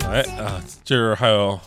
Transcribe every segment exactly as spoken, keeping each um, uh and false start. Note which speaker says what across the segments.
Speaker 1: 哎啊，这儿还有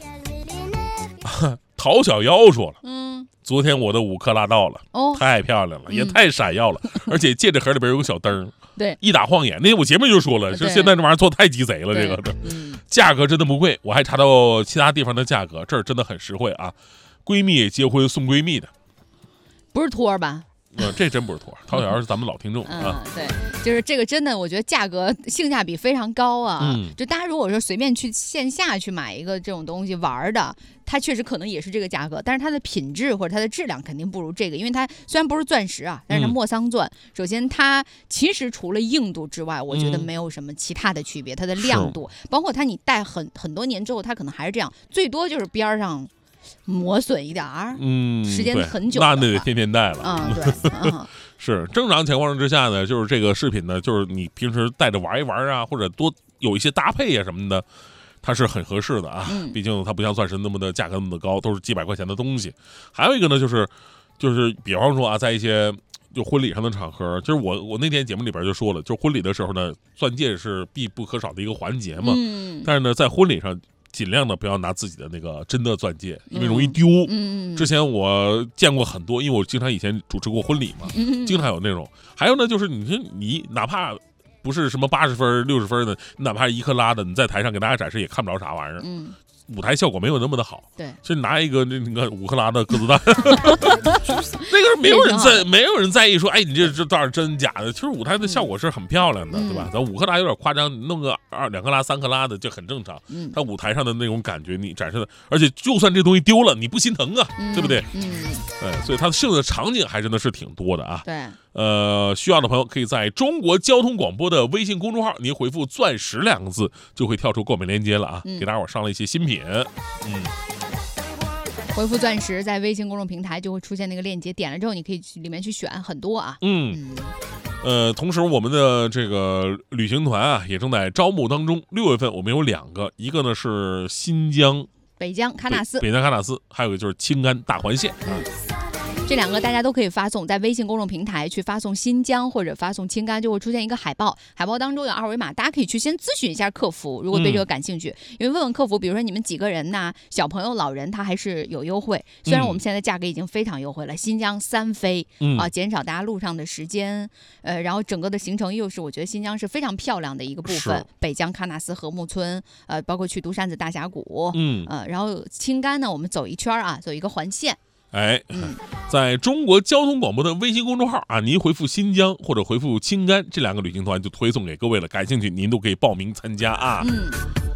Speaker 1: 陶小妖说了，
Speaker 2: 嗯，
Speaker 1: 昨天我的五克拉到了，
Speaker 2: 哦，
Speaker 1: 太漂亮了，也太闪耀了，而且戒指盒里边有个小灯，
Speaker 2: 对，
Speaker 1: 一打晃眼。那天我节目就说了，说
Speaker 2: 对
Speaker 1: 现在这玩意儿做太鸡贼了，这个
Speaker 2: 嗯，
Speaker 1: 价格真的不贵，我还查到其他地方的价格，这儿真的很实惠啊。闺蜜结婚送闺蜜的，
Speaker 2: 不是托儿吧？
Speaker 1: 呃，这真不是托，陶小妖是咱们老听众啊。
Speaker 2: 嗯，对，就是这个真的，我觉得价格性价比非常高啊。
Speaker 1: 嗯，
Speaker 2: 就大家如果说随便去线下去买一个这种东西玩的，它确实可能也是这个价格，但是它的品质或者它的质量肯定不如这个，因为它虽然不是钻石啊，但是它莫桑钻。嗯、首先，它其实除了硬度之外，我觉得没有什么其他的区别，它的亮度，包括它你戴很很多年之后，它可能还是这样，最多就是边上磨损一点儿，
Speaker 1: 嗯，
Speaker 2: 时间很久，
Speaker 1: 那那得天天戴了。
Speaker 2: 嗯，对，嗯、
Speaker 1: 是正常情况之下呢，就是这个饰品呢，就是你平时戴着玩一玩啊，或者多有一些搭配啊什么的，它是很合适的啊。
Speaker 2: 嗯、
Speaker 1: 毕竟它不像钻石那么的价格那么的高，都是几百块钱的东西。还有一个呢，就是就是比方说啊，在一些就婚礼上的场合，就是我我那天节目里边就说了，就婚礼的时候呢，钻戒是必不可少的一个环节嘛。
Speaker 2: 嗯，
Speaker 1: 但是呢，在婚礼上，尽量的不要拿自己的那个真的钻戒，因为容易丢。
Speaker 2: 嗯，
Speaker 1: 之前我见过很多，因为我经常以前主持过婚礼嘛，
Speaker 2: 嗯、
Speaker 1: 经常有那种。还有呢，就是你说你哪怕不是什么八十分、六十分的，你哪怕一克拉的，你在台上给大家展示也看不着啥玩意儿。
Speaker 2: 嗯。
Speaker 1: 舞台效果没有那么的好，
Speaker 2: 对，
Speaker 1: 就拿一个那那个五克拉的鸽子蛋，那个没有人在，没有人在意说，哎，你这这到底真假的？其实舞台的效果是很漂亮的，
Speaker 2: 嗯、
Speaker 1: 对吧？咱五克拉有点夸张，你弄个二两克拉、三克拉的就很正常。
Speaker 2: 嗯，
Speaker 1: 它舞台上的那种感觉，你展示的，而且就算这东西丢了，你不心疼啊，
Speaker 2: 嗯、
Speaker 1: 对不对？
Speaker 2: 嗯，
Speaker 1: 哎，所以它的剩的场景还真的是挺多的啊。
Speaker 2: 对，
Speaker 1: 呃，需要的朋友可以在中国交通广播的微信公众号，您回复“钻石”两个字，就会跳出购买链接了啊，
Speaker 2: 嗯、
Speaker 1: 给大伙上了一些新品。嗯，
Speaker 2: 回复钻石，在微信公众平台就会出现那个链接，点了之后你可以去里面去选很多啊。
Speaker 1: 嗯，嗯呃，同时我们的这个旅行团啊也正在招募当中。六月份我们有两个，一个呢是新疆
Speaker 2: 北疆喀纳斯，
Speaker 1: 北疆喀纳斯，还有一个就是青甘大环线。
Speaker 2: 嗯，这两个大家都可以发送，在微信公众平台去发送新疆或者发送青甘，就会出现一个海报，海报当中有二维码，大家可以去先咨询一下客服，如果对这个感兴趣，嗯、因为问问客服，比如说你们几个人呐，小朋友、老人，他还是有优惠。虽然我们现在价格已经非常优惠了，新疆三飞、嗯、啊，减少大家路上的时间，呃，然后整个的行程又是我觉得新疆是非常漂亮的一个部分，北疆喀纳斯禾木村，呃，包括去独山子大峡谷，嗯，呃，然后青甘呢，我们走一圈啊，走一个环线。
Speaker 1: 哎，在中国交通广播的微信公众号啊，您回复新疆或者回复青甘，这两个旅行团就推送给各位了。感兴趣您都可以报名参加啊。
Speaker 2: 嗯，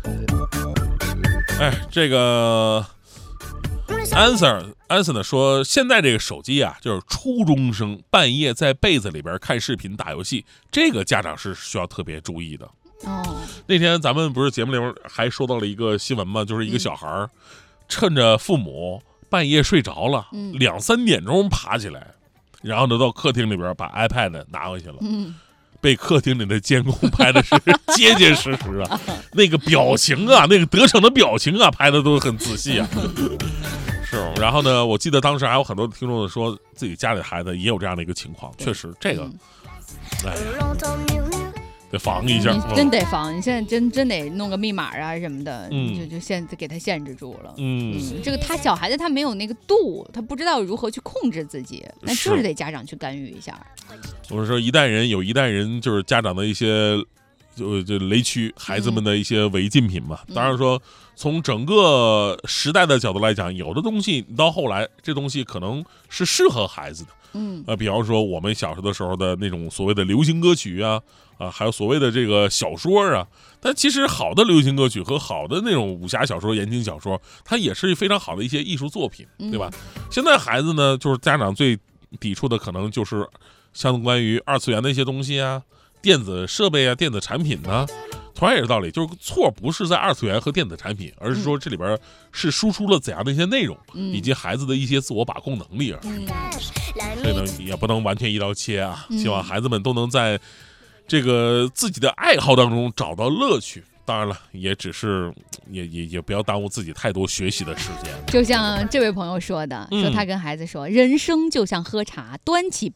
Speaker 1: 哎，这个 answer answer 呢说，现在这个手机啊，就是初中生半夜在被子里边看视频打游戏，这个家长是需要特别注意的。
Speaker 2: 哦，
Speaker 1: 那天咱们不是节目里边还说到了一个新闻吗？就是一个小孩、嗯、趁着父母半夜睡着了，
Speaker 2: 嗯、
Speaker 1: 两三点钟爬起来，然后呢到客厅里边把 iPad 拿回去了，
Speaker 2: 嗯、
Speaker 1: 被客厅里的监控拍的是结结实实啊，那个表情啊，那个得逞的表情啊，拍的都很仔细啊。是，然后呢，我记得当时还有很多听众说自己家里的孩子也有这样的一个情况，确实这个，哎呀。得防一下，
Speaker 2: 你真得防！你现在真真得弄个密码啊什么的，
Speaker 1: 嗯、
Speaker 2: 就就限给他限制住了。
Speaker 1: 嗯，
Speaker 2: 嗯这个他小孩子他没有那个度，他不知道如何去控制自己，那就是得家长去干预一下。
Speaker 1: 我是说，一代人有一代人，就是家长的一些就就雷区，孩子们的一些违禁品嘛。
Speaker 2: 嗯、
Speaker 1: 当然说，从整个时代的角度来讲，有的东西到后来，这东西可能是适合孩子的。
Speaker 2: 嗯，
Speaker 1: 呃，比方说我们小时候的时候的那种所谓的流行歌曲啊，啊，还有所谓的这个小说啊，但其实好的流行歌曲和好的那种武侠小说、言情小说，它也是非常好的一些艺术作品，对吧？嗯、现在孩子呢，就是家长最抵触的可能就是相关于二次元的一些东西啊，电子设备啊、电子产品呢、啊。同样也是道理，就是错不是在二次元和电子产品，而是说这里边是输出了怎样的一些内容，
Speaker 2: 嗯、
Speaker 1: 以及孩子的一些自我把控能力而已。嗯、所以呢，也不能完全一刀切啊。
Speaker 2: 嗯、
Speaker 1: 希望孩子们都能在这个自己的爱好当中找到乐趣。当然了，也只是也也也不要耽误自己太多学习的时间。
Speaker 2: 就像这位朋友说的，说他跟孩子说，嗯、人生就像喝茶，端起杯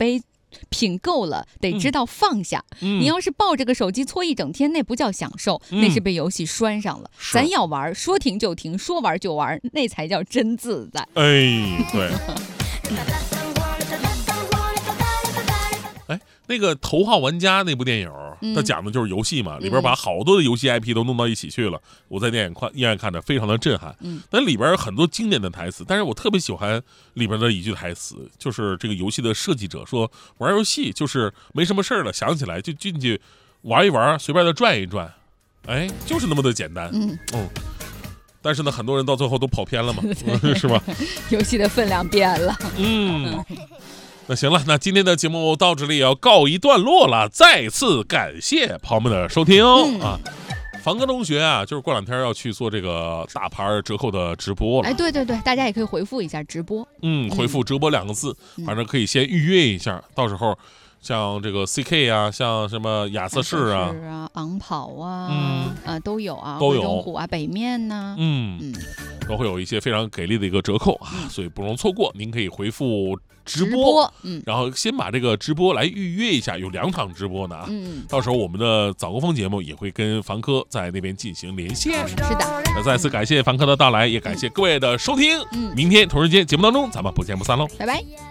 Speaker 2: 品够了，得知道放下。
Speaker 1: 嗯、
Speaker 2: 你要是抱着个手机搓一整天，那不叫享受，
Speaker 1: 嗯、
Speaker 2: 那是被游戏拴上了。咱要玩，说停就停，说玩就玩，那才叫真自在。
Speaker 1: 哎，对。哎，那个《头号玩家》那部电影，它讲的就是游戏嘛，嗯、里边把好多的游戏 I P 都弄到一起去了。我在电影看，依然看着非常的震撼。
Speaker 2: 嗯，
Speaker 1: 但里边有很多经典的台词，但是我特别喜欢里边的一句台词，就是这个游戏的设计者说，玩游戏就是没什么事儿了，想起来就进去玩一玩，随便的转一转，哎，就是那么的简单。
Speaker 2: 嗯
Speaker 1: 嗯。但是呢，很多人到最后都跑偏了嘛，是吧？
Speaker 2: 游戏的分量变了。
Speaker 1: 嗯。那行了，那今天的节目到这里也要告一段落了。再次感谢朋友们的收听、嗯、啊！房哥同学啊，就是过两天要去做这个大牌折扣的直播了。
Speaker 2: 哎，对对对，大家也可以回复一下直播。
Speaker 1: 嗯，回复直播两个字，嗯、反正可以先预约一下，到时候像这个 C K 啊，像什么亚瑟士啊、
Speaker 2: 是啊、昂跑啊，
Speaker 1: 嗯
Speaker 2: 啊都有啊，
Speaker 1: 都有
Speaker 2: 中虎啊、北面呐、啊，
Speaker 1: 嗯嗯，都会有一些非常给力的一个折扣啊，
Speaker 2: 嗯、
Speaker 1: 所以不容错过。您可以回复。直播，
Speaker 2: 直播嗯，
Speaker 1: 然后先把这个直播来预约一下，有两场直播呢啊，
Speaker 2: 嗯，
Speaker 1: 到时候我们的早高峰节目也会跟凡科在那边进行连线。
Speaker 2: 是的，
Speaker 1: 那再次感谢凡科的到来，也感谢各位的收听。
Speaker 2: 嗯，
Speaker 1: 明天同时间节目当中，咱们不见不散喽，
Speaker 2: 拜拜。